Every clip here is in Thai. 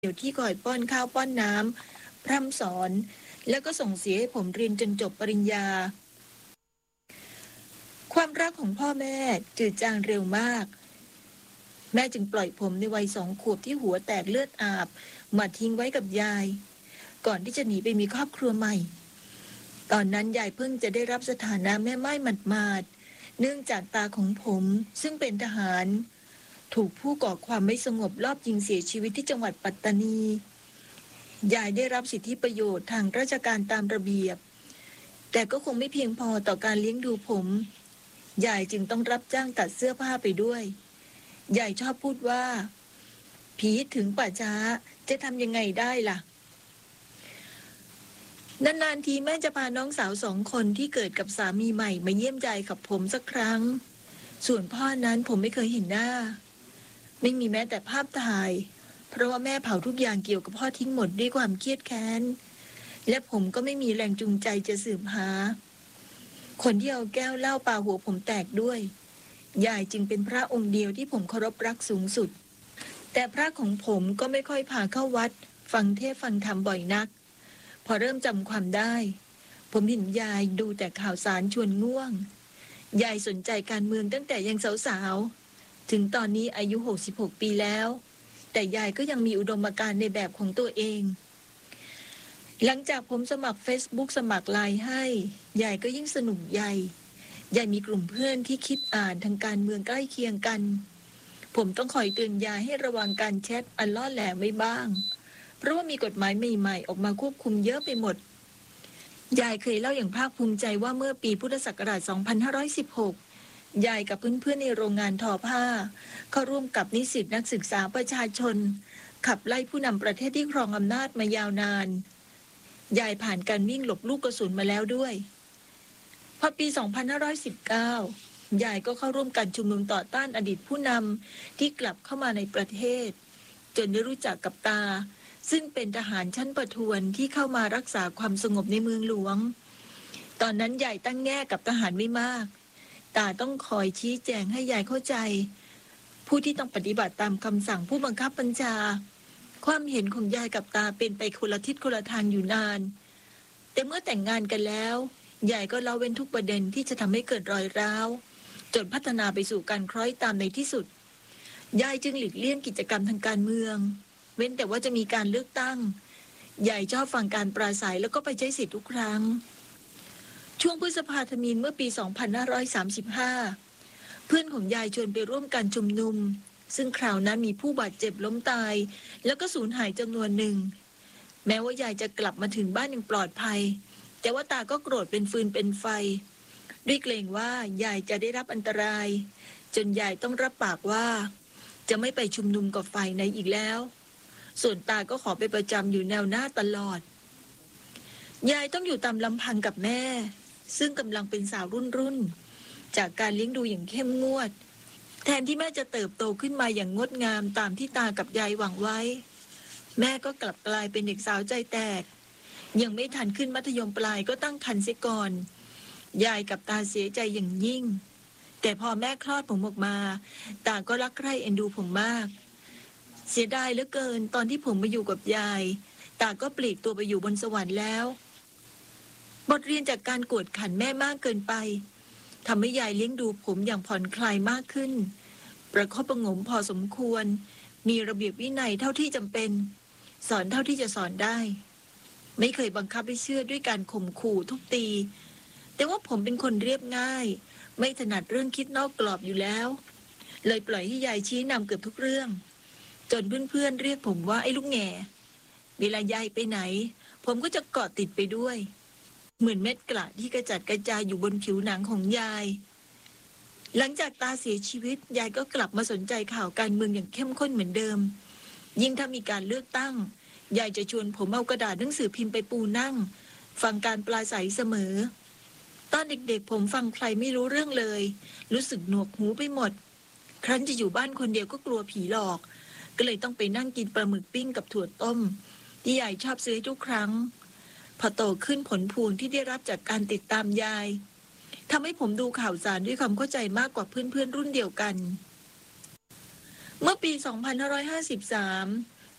เดี๋ยวที่คอยป้อนข้าวป้อนน้ำพร่ำสอนแล้วก็ส่งเสียให้ผมเรียนจนจบปริญญาความรักของพ่อแม่จืดจางเร็วมากแม่จึงปล่อยผมในวัย2 ขวบที่หัวแตกเลือดอาบมาทิ้งไว้กับยายก่อนที่จะหนีไปมีครอบครัวใหม่ตอนนั้นยายเพิ่งจะได้รับสถานะแม่ไม้หมาดๆเนื่องจากตาของผมซึ่งเป็นทหารถูกผู้ก่อความไม่สงบลอบยิงเสียชีวิตที่จังหวัดปัตตานียายได้รับสิทธิประโยชน์ทางราชการตามระเบียบแต่ก็คงไม่เพียงพอต่อการเลี้ยงดูผมยายจึงต้องรับจ้างตัดเสื้อผ้าไปด้วยยายชอบพูดว่าผีถึงป่าช้าจะทำยังไงได้ล่ะนานๆทีแม่จะพาน้องสาว2 คนที่เกิดกับสามีใหม่มาเยี่ยมยายกับผมสักครั้งส่วนพ่อนั้นผมไม่เคยเห็นหน้าไม่มีแม้แต่ภาพถ่ายเพราะว่าแม่เผาทุกอย่างเกี่ยวกับพ่อทิ้งหมดด้วยความเครียดแค้นและผมก็ไม่มีแรงจูงใจจะสืบหาคนที่เอาแก้วเหล้าปาหัวผมแตกด้วยยายจึงเป็นพระองค์เดียวที่ผมเคารพรักสูงสุดแต่พระของผมก็ไม่ค่อยพาเข้าวัดฟังเทศน์ฟังธรรมบ่อยนักพอเริ่มจำความได้ผมเห็นยายดูแต่ข่าวสารชวนง่วงยายสนใจการเมืองตั้งแต่ยังสาวๆถึงตอนนี้อายุ66 ปีแล้วแต่ยายก็ยังมีอุดมการณ์ในแบบของตัวเองหลังจากผมสมัคร Facebook สมัครไลน์ให้ยายก็ยิ่งสนุกใหญ่ยายมีกลุ่มเพื่อนที่คิดอ่านทางการเมืองใกล้เคียงกันผมต้องคอยเตือนยายให้ระวังการแชทอันล่อแหลมไว้บ้างเพราะว่ามีกฎหมายใหม่ๆออกมาควบคุมเยอะไปหมดยายเคยเล่าอย่างภาคภูมิใจว่าเมื่อปีพุทธศักราช 2516 ยายกับเพื่อนๆในโรงงานทอผ้าเข้าร่วมกับนิสิตนักศึกษาประชาชนขับไล่ผู้นำประเทศที่ครองอำนาจมายาวนานยายผ่านการวิ่งหลบลูกกระสุนมาแล้วด้วยพอปี 2519 ยายก็เข้าร่วมการชุมนุมต่อต้านอดีตผู้นำที่กลับเข้ามาในประเทศจนได้รู้จักกับตาซึ่งเป็นทหารชั้นประทวนที่เข้ามารักษาความสงบในเมืองหลวงตอนนั้นยายตั้งแง่กับทหารไม่มากตาต้องคอยชี้แจงให้ยายเข้าใจผู้ที่ต้องปฏิบัติตามคำสั่งผู้บังคับบัญชาความเห็นของยายกับตาเป็นไปคนละทิศคนละทางอยู่นานแต่เมื่อแต่งงานกันแล้วยายก็ละเว้นทุกประเด็นที่จะทำให้เกิดรอยร้าวจนพัฒนาไปสู่การคล้อยตามในที่สุดยายจึงหลีกเลี่ยงกิจกรรมทางการเมืองเว้นแต่ว่าจะมีการเลือกตั้งยายชอบฟังการปราศัยแล้วก็ไปใช้สิทธิ์ทุกครั้งช่วงพฤษภาธมิฬเมื่อปี 2535 เพื่อนของยายชวนไปร่วมการชุมนุมซึ่งคราวนั้นมีผู้บาดเจ็บล้มตายแล้วก็สูญหายจำนวนหนึ่งแม้ว่ายายจะกลับมาถึงบ้านอย่างปลอดภัยแต่ว่าตาก็โกรธเป็นฟืนเป็นไฟด้วยเกรงว่ายายจะได้รับอันตรายจนยายต้องรับปากว่าจะไม่ไปชุมนุมกับฝ่ายไหนอีกแล้วส่วนตาก็ขอไปประจำอยู่แนวหน้าตลอดยายต้องอยู่ตามลำพังกับแม่ซึ่งกำลังเป็นสาวรุ่นจากการเลี้ยงดูอย่างเข้มงวดแทนที่แม่จะเติบโตขึ้นมาอย่างงดงามตามที่ตากับยายหวังไว้แม่ก็กลับกลายเป็นเด็กสาวใจแตกยังไม่ทันขึ้นมัธยมปลายก็ตั้งครรภ์เสียก่อนยายกับตาเสียใจอย่างยิ่งแต่พอแม่คลอดผมออกมาตาก็รักใคร่เอ็นดูผมมากเสียดายเหลือเกินตอนที่ผมมาอยู่กับยายตาก็ปลีกตัวไปอยู่บนสวรรค์แล้วบทเรียนจากการกวดขันแม่มากเกินไปทำให้ยายเลี้ยงดูผมอย่างผ่อนคลายมากขึ้นประคบประหงมพอสมควรมีระเบียบวินัยเท่าที่จำเป็นสอนเท่าที่จะสอนได้ไม่เคยบังคับให้เชื่อด้วยการข่มขู่ทุบตีแต่ว่าผมเป็นคนเรียบง่ายไม่ถนัดเรื่องคิดนอกกรอบอยู่แล้วเลยปล่อยให้ยายชี้นำเกือบทุกเรื่องจนเพื่อนๆเรียกผมว่าไอ้ลูกแง่เวลายายไปไหนผมก็จะเกาะติดไปด้วยเหมือนเม็ดกระที่กระจัดกระจายอยู่บนผิวหนังของยายหลังจากตาเสียชีวิตยายก็กลับมาสนใจข่าวการเมืองอย่างเข้มข้นเหมือนเดิมยิ่งถ้ามีการเลือกตั้งยายจะชวนผมเอากระดาษหนังสือพิมพ์ไปปูนั่งฟังการปราศัยเสมอตอนเด็กๆผมฟังใครไม่รู้เรื่องเลยรู้สึกหนวกหูไปหมดครั้นจะอยู่บ้านคนเดียวก็กลัวผีหลอกก็เลยต้องไปนั่งกินปลาหมึกปิ้งกับถั่วต้มที่ยายชอบซื้อทุกครั้งพอโตขึ้นผลพวงที่ได้รับจากการติดตามยายทำให้ผมดูข่าวสารด้วยความเข้าใจมากกว่าเพื่อนๆรุ่นเดียวกันเมื่อปี 2553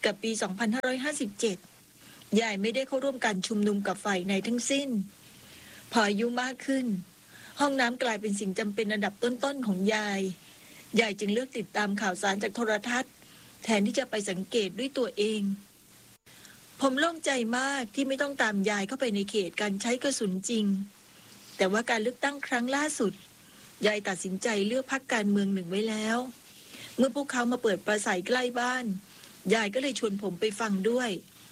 กับปี 2557 ยายไม่ได้เข้าร่วมการชุมนุมกับฝ่ายในทั้งสิ้น พออายุมากขึ้น ห้องน้ำกลายเป็นสิ่งจำเป็นอันดับต้นๆของยาย ยายจึงเลือกติดตามข่าวสารจากโทรทัศน์ แทนที่จะไปสังเกตด้วยตัวเอง ผมโล่งใจมากที่ไม่ต้องตามยายเข้าไปในเขตการใช้กระสุนจริง แต่ว่าการเลือกตั้งครั้งล่าสุด ยายตัดสินใจเลือกพรรคการเมืองหนึ่งไว้แล้ว เมื่อพวกเขามาเปิดปราศัยใกล้บ้าน ยายก็เลยชวนผมไปฟังด้วย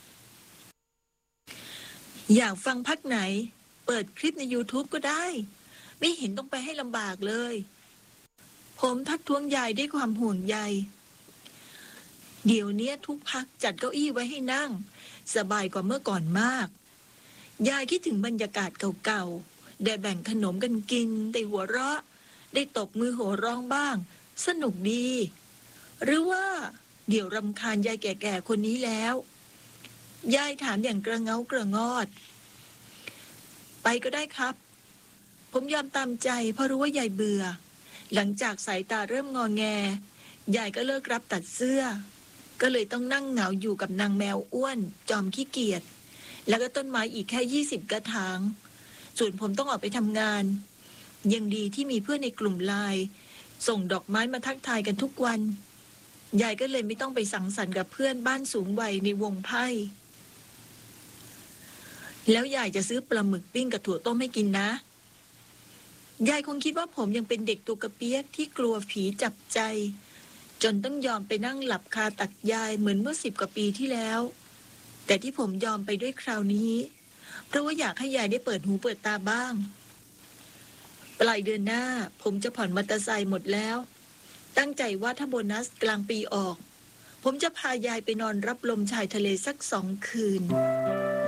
อยากฟังพรรคไหน เปิดคลิปใน YouTube ก็ได้ ไม่เห็นต้องไปให้ลำบากเลย ผมทักท้วงยายด้วยความห่วงใย เดี๋ยวนี้ทุกพรรคจัดเก้าอี้ไว้ให้นั่ง สบายกว่าเมื่อก่อนมาก ยายคิดถึงบรรยากาศเก่าๆ ได้แบ่งขนมกันกิน ได้หัวเราะ ได้ตบมือโห่ร้องบ้าง สนุกดี หรือว่าเดี๋ยวรำคาญยายแก่ๆคนนี้แล้ว ยายถามอย่างกระเงากระงอด ไปก็ได้ครับ ผมยอมตามใจเพราะรู้ว่ายายเบื่อ หลังจากสายตาเริ่มงอแง ยายก็เลิกรับตัดเสื้อ ก็เลยต้องนั่งเหงาอยู่กับนางแมวอ้วนจอมขี้เกียจ แล้วก็ต้นไม้อีกแค่20 กระถาง ส่วนผมต้องออกไปทำงาน ยังดีที่มีเพื่อนในกลุ่มไลน์ส่งดอกไม้มาทักทายกันทุกวัน ยายก็เลยไม่ต้องไปสังสรรค์กับเพื่อนบ้านสูงวัยในวงไพ่ แล้วยายจะซื้อปลาหมึกปิ้งกับถั่วต้มให้กินนะ ยายคงคิดว่าผมยังเป็นเด็กตัวกระเปี๊ยกที่กลัวผีจับใจ จนต้องยอมไปนั่งหลับคาตักยายเหมือนเมื่อ10 กว่าปีที่แล้ว แต่ที่ผมยอมไปด้วยคราวนี้ เพราะว่าอยากให้ยายได้เปิดหูเปิดตาบ้าง ปลายเดือนหน้าผมจะผ่อนมอเตอร์ไซค์หมดแล้ว ตั้งใจว่าถ้าโบนัสกลางปีออก ผมจะพายายไปนอนรับลมชายทะเลสัก2 คืน